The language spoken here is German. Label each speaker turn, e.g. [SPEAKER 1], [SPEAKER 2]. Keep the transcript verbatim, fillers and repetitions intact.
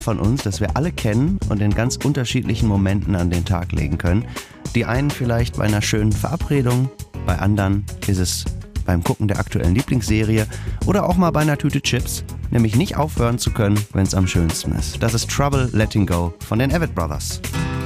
[SPEAKER 1] von uns, das wir alle kennen und in ganz unterschiedlichen Momenten an den Tag legen können. Die einen vielleicht bei einer schönen Verabredung, bei anderen ist es beim Gucken der aktuellen Lieblingsserie oder auch mal bei einer Tüte Chips, nämlich nicht aufhören zu können, wenn es am schönsten ist. Das ist Trouble Letting Go von den Avett Brothers.